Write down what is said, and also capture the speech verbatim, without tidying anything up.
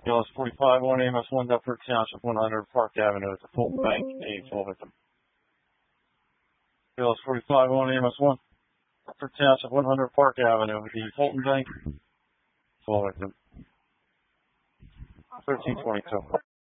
L S forty-five, one A M S one, Deptford Township, one hundred Park Avenue at the Fulton Bank, a full victim. L S forty-five, one A M S one, Deptford Township, one hundred Park Avenue at the Fulton Bank, full victim. thirteen twenty-two.